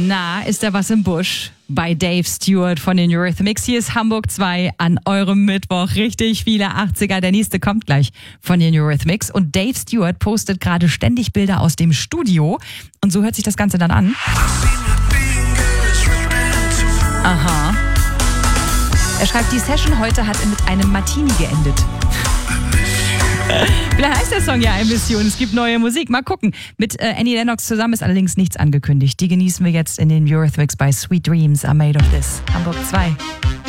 Na, ist da was im Busch? Bei Dave Stewart von den Eurythmics. Hier ist Hamburg 2 an eurem Mittwoch. Richtig viele 80er. Der nächste kommt gleich von den Eurythmics. Und Dave Stewart postet gerade ständig Bilder aus dem Studio. Und so hört sich das Ganze dann an. Aha. Er schreibt, die Session heute hat mit einem Martini geendet. Vielleicht heißt der Song ja ein bisschen. Es gibt neue Musik. Mal gucken. Mit Annie Lennox zusammen ist allerdings nichts angekündigt. Die genießen wir jetzt in den Eurythmics bei Sweet Dreams Are Made of This. Hamburg 2.